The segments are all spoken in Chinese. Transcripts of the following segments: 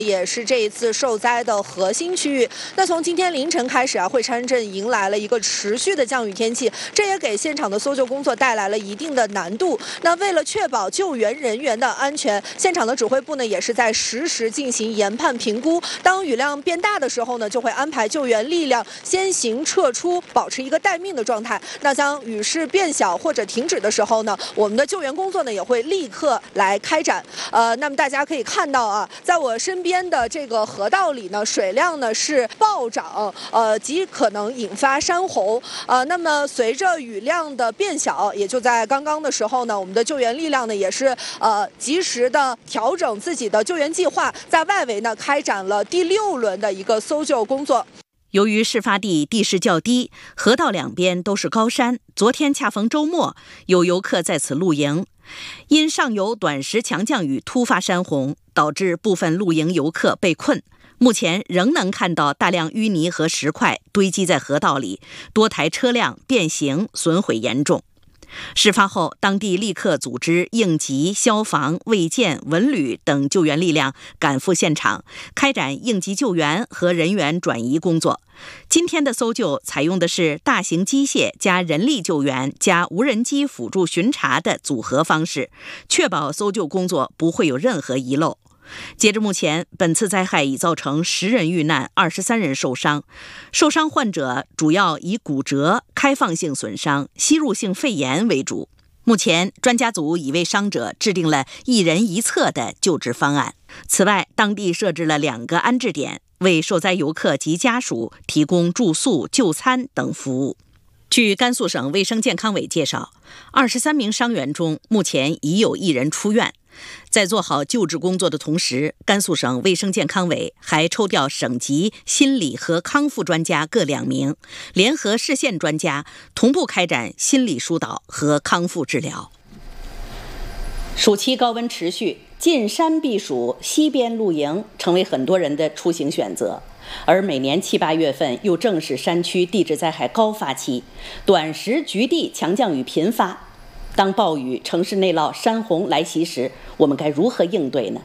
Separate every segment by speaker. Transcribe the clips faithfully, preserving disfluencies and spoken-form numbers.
Speaker 1: 也是这一次受灾的核心区域。那从今天凌晨开始啊，会川镇迎来了一个持续的降雨天气，这也给现场的搜救工作带来了一定的难度。那为了确保救援人员的安全，现场的指挥部呢也是在实时进行研判评估。当雨量变大的时候呢，就会安排救援力量先行撤出，保持一个待命的状态。那当雨势变小或者停止的时候呢，我们的救援工作呢也会立刻来开展。呃，那么大家可以看到啊，在我身边的这个河道里呢，水量呢是暴涨，呃，极可能引发山洪。呃，那么随着雨量的变小，也就在刚刚的时候呢，我们的救援力量呢也是呃及时的调整自己的救援计划，在外围呢开展了第六轮的一个搜救工作。
Speaker 2: 由于事发地地势较低，河道两边都是高山，昨天恰逢周末，有游客在此露营。因上游短时强降雨突发山洪，导致部分露营游客被困。目前仍能看到大量淤泥和石块堆积在河道里，多台车辆变形，损毁严重。事发后，当地立刻组织应急、消防、卫健、文旅等救援力量赶赴现场，开展应急救援和人员转移工作。今天的搜救采用的是大型机械加人力救援加无人机辅助巡查的组合方式，确保搜救工作不会有任何遗漏。截至目前，本次灾害已造成十人遇难，二十三人受伤。受伤患者主要以骨折、开放性损伤、吸入性肺炎为主。目前，专家组已为伤者制定了一人一侧的救治方案。此外，当地设置了两个安置点，为受灾游客及家属提供住宿、就餐等服务。据甘肃省卫生健康委介绍，二十三名伤员中，目前已有一人出院。在做好救治工作的同时，甘肃省卫生健康委还抽调省级心理和康复专家各两名，联合市县专家同步开展心理疏导和康复治疗。暑期高温持续，进山避暑、溪边露营成为很多人的出行选择。而每年七八月份又正是山区地质灾害高发期，短时局地强降雨频发。当暴雨、城市内涝、山洪来袭时，我们该如何应对呢？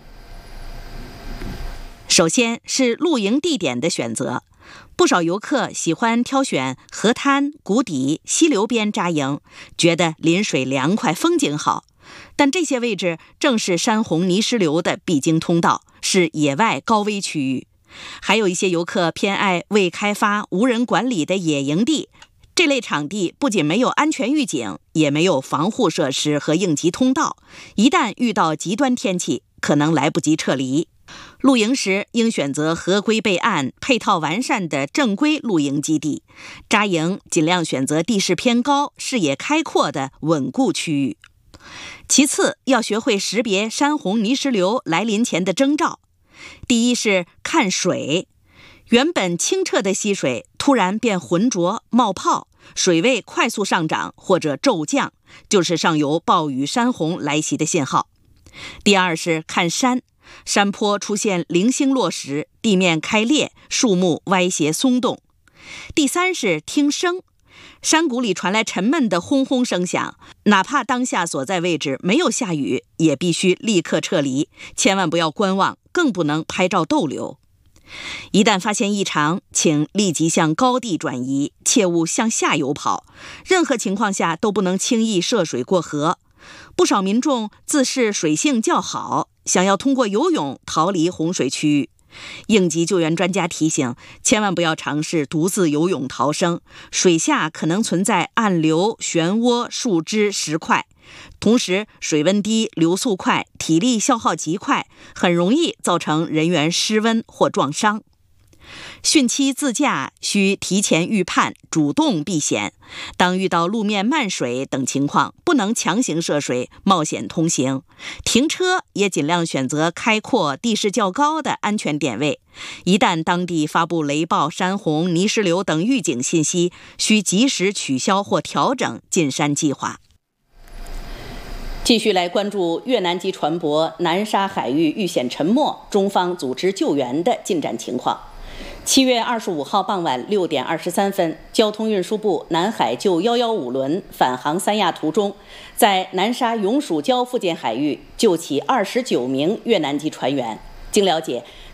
Speaker 2: 首先是露营地点的选择，不少游客喜欢挑选河滩、谷底、溪流边扎营，觉得临水凉快，风景好。但这些位置正是山洪泥石流的必经通道，是野外高危区域。还有一些游客偏爱未开发、无人管理的野营地，这类场地不仅没有安全预警，也没有防护设施和应急通道，一旦遇到极端天气，可能来不及撤离。露营时应选择合规备案、配套完善的正规露营基地，扎营尽量选择地势偏高、视野开阔的稳固区域。其次，要学会识别山洪泥石流来临前的征兆。第一是看水，原本清澈的溪水突然变浑浊冒泡，水位快速上涨或者骤降，就是上游暴雨山洪来袭的信号。第二是看山，山坡出现零星落石，地面开裂，树木歪斜松动。第三是听声，山谷里传来沉闷的轰轰声响，哪怕当下所在位置没有下雨，也必须立刻撤离，千万不要观望，更不能拍照逗留。一旦发现异常，请立即向高地转移，切勿向下游跑，任何情况下都不能轻易涉水过河。不少民众自视水性较好，想要通过游泳逃离洪水区域。应急救援专家提醒，千万不要尝试独自游泳逃生，水下可能存在暗流、漩涡、树枝、石块。同时，水温低、流速快、体力消耗极快，很容易造成人员失温或撞伤。汛期自驾需提前预判，主动避险。当遇到路面漫水等情况，不能强行涉水，冒险通行。停车也尽量选择开阔、地势较高的安全点位。一旦当地发布雷暴、山洪、泥石流等预警信息，需及时取消或调整进山计划。继续来关注越南籍船舶南沙海域遇险沉没，中方组织救援的进展情况。七月二十五号傍晚六点二十三分，交通运输部南海救一一五轮返航三亚途中，在南沙永暑礁附近海域救起二十九名越南籍船员。经了解，